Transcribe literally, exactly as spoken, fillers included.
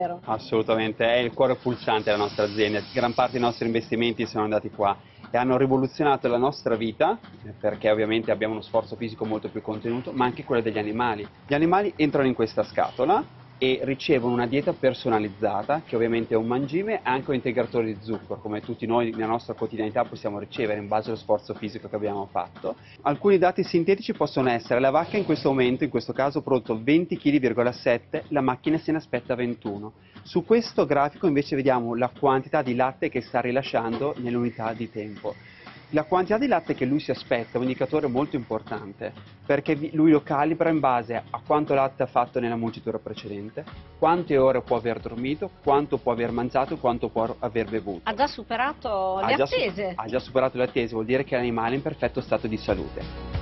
Assolutamente, è il cuore pulsante della nostra azienda. Gran parte dei nostri investimenti sono andati qua e hanno rivoluzionato la nostra vita, eh, perché ovviamente abbiamo uno sforzo fisico molto più contenuto, ma anche quello degli animali. Gli animali entrano in questa scatola e ricevono una dieta personalizzata, che ovviamente è un mangime e anche un integratore di zucchero, come tutti noi nella nostra quotidianità possiamo ricevere in base allo sforzo fisico che abbiamo fatto. Alcuni dati sintetici possono essere: la vacca in questo momento, in questo caso, ha prodotto venti virgola sette chili, la macchina se ne aspetta ventuno. Su questo grafico invece vediamo la quantità di latte che sta rilasciando nell'unità di tempo. La quantità di latte che lui si aspetta è un indicatore molto importante, perché lui lo calibra in base a quanto latte ha fatto nella mungitura precedente, quante ore può aver dormito, quanto può aver mangiato e quanto può aver bevuto. Ha già superato Ha le già, attese. ha già superato le attese, vuol dire che l'animale è in perfetto stato di salute.